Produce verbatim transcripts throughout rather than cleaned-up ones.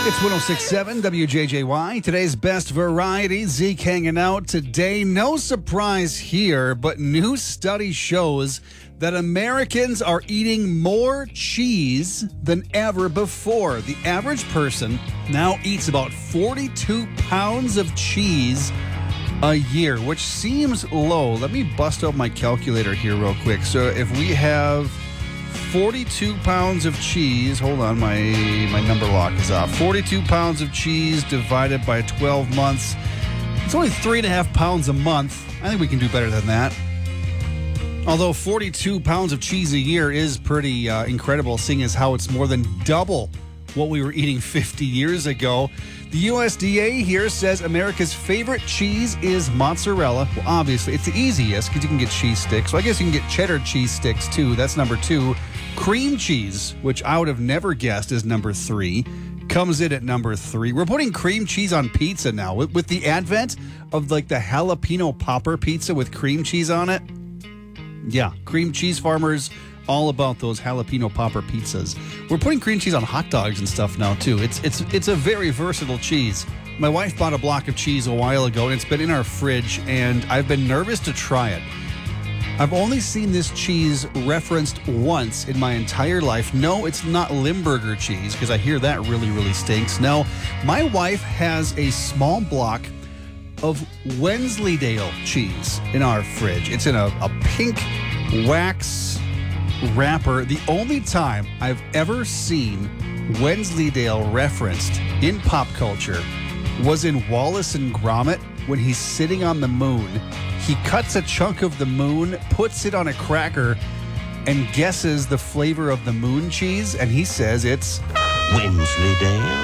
It's one oh six point seven W J J Y. Today's best variety. Zeke hanging out today. No surprise here, but new study shows that Americans are eating more cheese than ever before. The average person now eats about forty-two pounds of cheese a year, which seems low. Let me bust out my calculator here real quick. So if we have forty-two pounds of cheese. Hold on, my my number lock is off. forty-two pounds of cheese divided by twelve months. It's only three and a half pounds a month. I think we can do better than that. Although forty-two pounds of cheese a year is pretty uh, incredible, seeing as how it's more than double what we were eating fifty years ago. The U S D A here says America's favorite cheese is mozzarella. Well, obviously, it's the easiest because you can get cheese sticks. So I guess you can get cheddar cheese sticks, too. That's number two. Cream cheese, which I would have never guessed is number three, comes in at number three. We're putting cream cheese on pizza now. With, with the advent of, like, the jalapeno popper pizza with cream cheese on it. Yeah, cream cheese farmers, all about those jalapeno popper pizzas. We're putting cream cheese on hot dogs and stuff now, too. It's it's it's a very versatile cheese. My wife bought a block of cheese a while ago, and it's been in our fridge, and I've been nervous to try it. I've only seen this cheese referenced once in my entire life. No, it's not Limburger cheese, because I hear that really, really stinks. No, my wife has a small block of Wensleydale cheese in our fridge. It's in a, a pink wax wrapper. The only time I've ever seen Wensleydale referenced in pop culture was in Wallace and Gromit when he's sitting on the moon. He cuts a chunk of the moon, puts it on a cracker, and guesses the flavor of the moon cheese, and he says it's Wensleydale.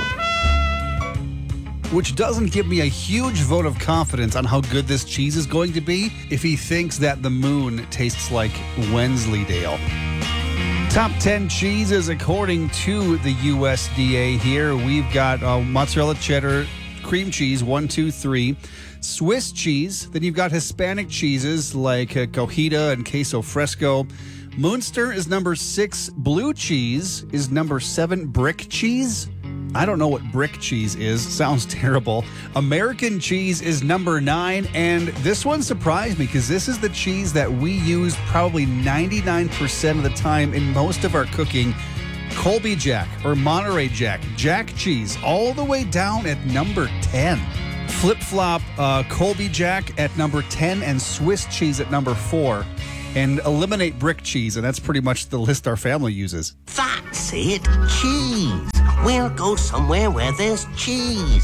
Which doesn't give me a huge vote of confidence on how good this cheese is going to be if he thinks that the moon tastes like Wensleydale. Top ten cheeses according to the U S D A here. We've got uh, mozzarella, cheddar, cream cheese, one, two, three. Swiss cheese. Then you've got Hispanic cheeses like uh, cojita and queso fresco. Munster is number six. Blue cheese is number seven. Brick cheese. I don't know what brick cheese is. Sounds terrible. American cheese is number nine. And this one surprised me because this is the cheese that we use probably ninety-nine percent of the time in most of our cooking. Colby Jack or Monterey Jack. Jack cheese all the way down at number ten. Flip-flop uh, Colby Jack at number ten and Swiss cheese at number four. And eliminate brick cheese, and that's pretty much the list our family uses. That's it, cheese. We'll go somewhere where there's cheese.